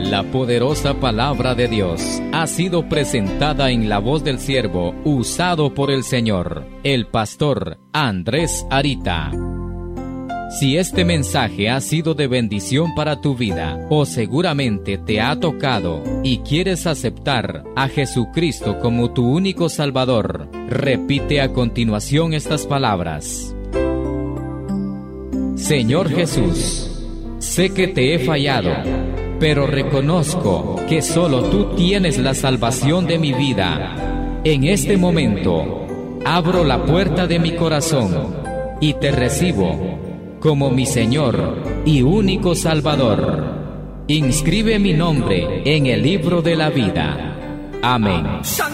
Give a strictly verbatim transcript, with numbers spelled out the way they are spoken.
La poderosa palabra de Dios ha sido presentada en la voz del siervo usado por el Señor, el pastor Andrés Arita. Si este mensaje ha sido de bendición para tu vida, o seguramente te ha tocado y quieres aceptar a Jesucristo como tu único Salvador, repite a continuación estas palabras. Señor Jesús, sé que te he fallado, pero reconozco que solo tú tienes la salvación de mi vida. En este momento, abro la puerta de mi corazón y te recibo como mi Señor y único Salvador. Inscribe mi nombre en el libro de la vida. Amén.